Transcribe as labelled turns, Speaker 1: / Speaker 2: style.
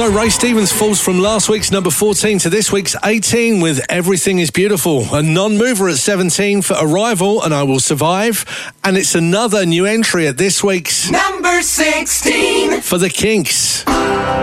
Speaker 1: So Ray Stevens falls from last week's number 14 to this week's 18 with Everything Is Beautiful. A non-mover at 17 for Arrival and I Will Survive. And it's another new entry at this week's
Speaker 2: number 16
Speaker 1: for The Kinks.